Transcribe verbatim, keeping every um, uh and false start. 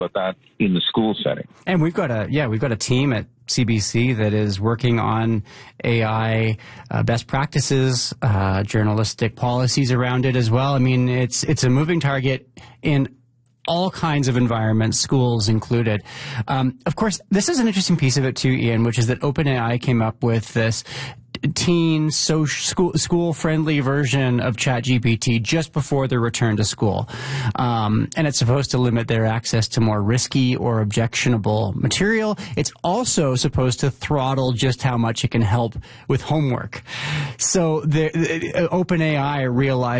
about that in the school setting. And we've got a yeah, we've got a team at C B C that is working on A I uh, best practices, uh, journalistic policies around it as well. I mean, it's it's a moving target in all kinds of environments, schools included. Um, of course, this is an interesting piece of it too, Ian, which is that OpenAI came up with this teen so school school friendly version of ChatGPT just before their return to school, um, and it's supposed to limit their access to more risky or objectionable material. It's also supposed to throttle just how much it can help with homework. So the, the OpenAI realized